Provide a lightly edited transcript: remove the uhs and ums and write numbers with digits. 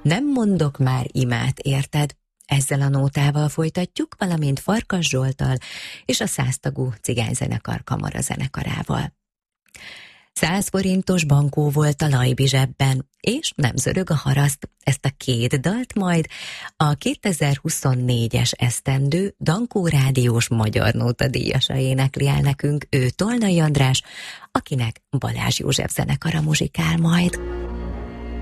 Nem mondok már imát, érted? Ezzel a nótával folytatjuk, valamint Farkas Zsolttal és a 100 tagú cigányzenekar kamarazenekarával. 100 forintos bankó volt a Lajbi zsebben, és nem zörög a haraszt. Ezt a két dalt majd a 2024-es esztendő Dankó rádiós magyar nóta díjasa énekli el nekünk, ő Tolnai András, akinek Balázs József zenekara muzsikál majd.